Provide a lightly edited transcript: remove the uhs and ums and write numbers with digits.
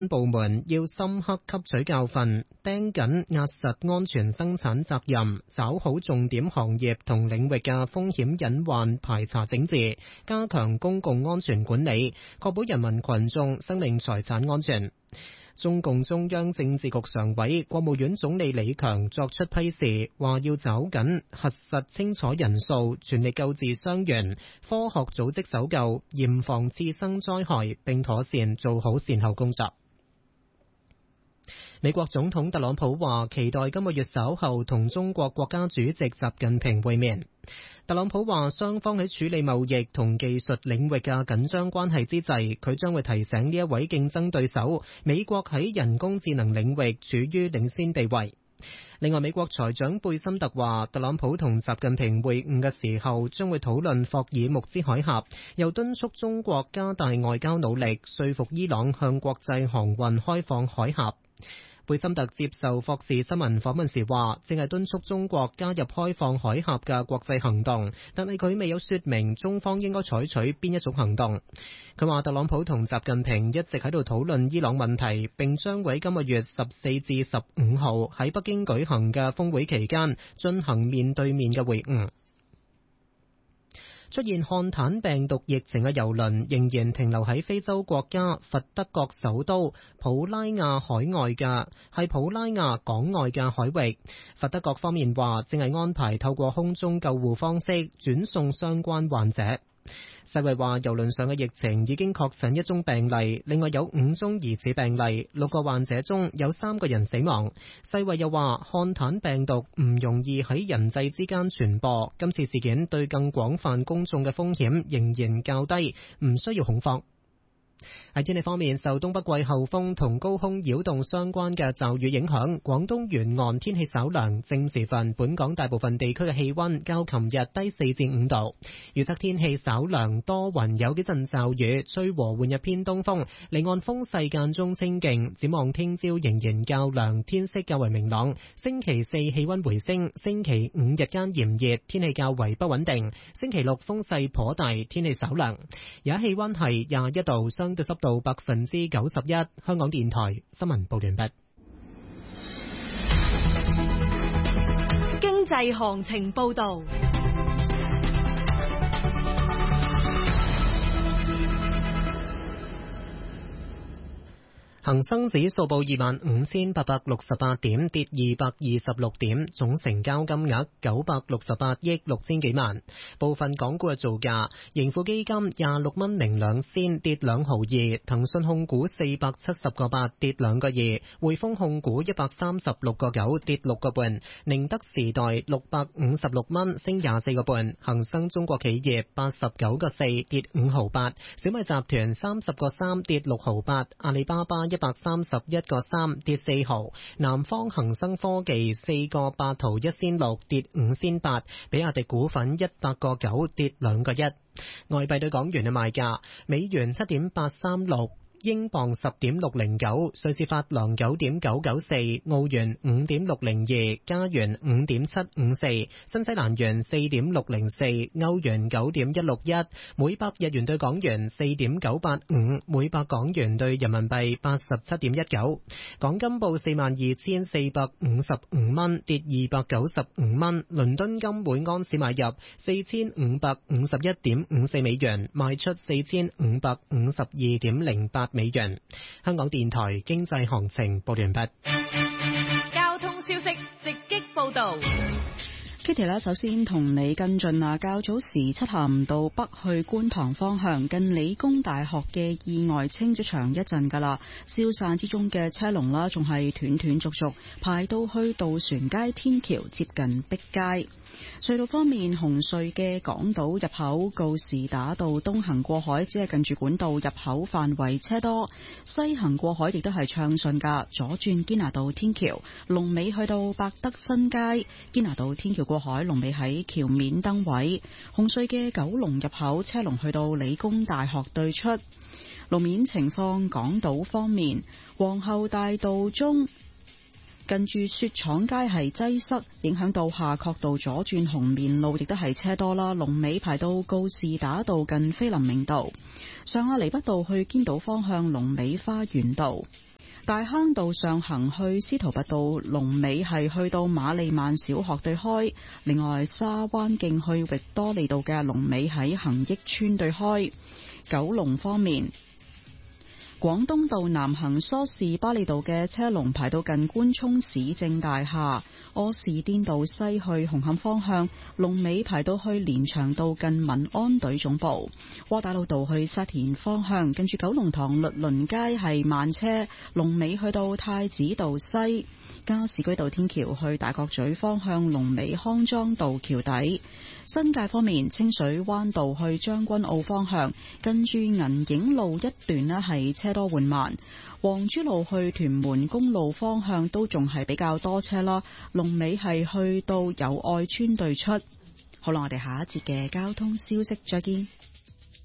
部門要深刻吸取教訓，盯緊壓實安全生產責任，抓好重點行業同領域嘅風險隱患排查整治，加強公共安全管理，確保人民群眾生命財產安全。中共中央政治局常委、國務院總理李強作出批示，話要抓緊核實清楚人數，全力救治傷員，科學組織搜救，嚴防次生災害，並妥善做好善後工作。美國總統特朗普話期待今個月稍後同中國國家主席習近平會面。特朗普話雙方喺處理貿易同技術領域嘅緊張關係之際，佢將會提醒呢一位競爭對手，美國喺人工智能領域處於領先地位。另外，美國財長貝森特話，特朗普同習近平會晤嘅時候將會討論霍爾木茲海峽，又敦促中國加大外交努力，說服伊朗向國際航運開放海峽。貝森特接受霍士新聞訪問時話，正係敦促中國加入開放海峽嘅國際行動，但係佢未有說明中方應該採取邊一種行動。佢話特朗普同習近平一直喺度討論伊朗問題，並將會今個月14至15號喺北京舉行嘅峰會期間進行面對面嘅會晤。出現漢坦病毒疫情嘅郵輪仍然停留喺非洲國家佛得角首都普拉亞普拉亞港外嘅海域。佛得角方面話正係安排透過空中救護方式轉送相關患者。世衛話郵輪上嘅疫情已經確診1宗病例，另外有5宗疑似病例，6個患者中有3個人死亡。世衛又話漢坦病毒唔容易喺人際之間傳播，今次事件對更廣泛公眾嘅風險仍然較低，唔需要恐慌。喺天氣方面，受東北季候風同高空擾動相關嘅驟雨影響，廣東沿岸天氣稍涼。正時分，本港大部分地區嘅氣溫較琴日低4至5度。預測天氣稍涼，多雲，有幾陣驟雨，吹和緩日偏東風，離岸風勢間中清勁。展望聽朝仍然較涼，天色較為明朗。星期四氣溫回升，星期五日間炎熱，天氣較為不穩定。星期六風勢頗大，天氣稍涼。而家氣溫係21度，相對濕度91%。香港電台新聞報完畢。 經濟行情報道。 恒生指數報25,868點，跌226點，總成交金額968億6千幾萬。部分港股嘅造價：盈富基金26蚊零2仙，跌2毫2；騰訊控股470個8，跌2個2；匯豐控股136個9，跌6個半；寧德時代656蚊，升24個半；恒生中國企業89個4，跌5毫8；小米集團30個3，跌6毫8；阿里巴巴131個3，跌4毫；南方恒生科技4個8毫1仙6，跌5仙8；比亞迪股份100個9，跌2個1。外幣對港元嘅賣價：美元7.836。英鎊10.609，瑞士法郎9.994，澳元5.602，加元5.754，新西蘭元4.604，歐元9.161，每百日元對港元4.985，每百港元對人民幣87.19。港金報42,455蚊，跌295蚊。倫敦金每安士買入4,551.54美元，賣出4,552.08美元。香港電台經濟行情報完畢。 交通消息直擊報道。 Kitty 啦，首先同你跟進啊，較早時漆咸道北去觀塘方向近理工大學嘅意外清咗場一陣噶啦，消散之中嘅車龍啦，仲係斷斷續續排到去渡船街天橋接近碧街。隧道方面，紅隧嘅港島入口告士打道東行過海只係近住管道入口範圍車多，西行過海亦都係暢順噶，左轉堅拿道天橋，龍尾去到百德新街，堅拿道天橋過海龍尾喺橋面燈位。紅隧嘅九龍入口車龍去到理工大學對出。路面情況，港島方面，皇后大道中近住雪廠街係擠塞，影響到夏慤道左轉紅棉路亦都係車多啦，龍尾排到告士打道近菲林明道。上亞厘畢道去堅道方向龍尾花園道。 大坑道上行去司徒拔道龍尾係去到瑪麗曼小學對開，另外沙灣徑去域多利道嘅龍尾喺恒益村對開。九龍方面，廣東道南行梳士巴利道嘅車龍排到近官涌市政大廈，柯士甸道西去紅磡方向龍尾排到去連翔道近民安隊總部，窩打老道去沙田方向近住九龍塘律倫街係慢車，龍尾去到太子道西，加士居道天橋去大角咀方向龍尾康莊道橋底。新界方面，清水灣道去將軍澳方向近住銀影路一段呢係車多緩慢，黃珠路去屯門公路方向都仲係比較多車啦，龍尾係去到友愛村對出。好啦，我哋下一節嘅交通消息再見。